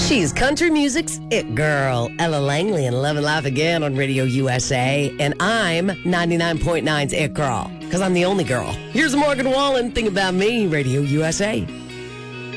She's country music's it girl, Ella Langley, and Love and Laugh Again on Radio USA. And I'm 99.9's it girl, because I'm the only girl. Here's Morgan Wallen, Think About Me, Radio USA.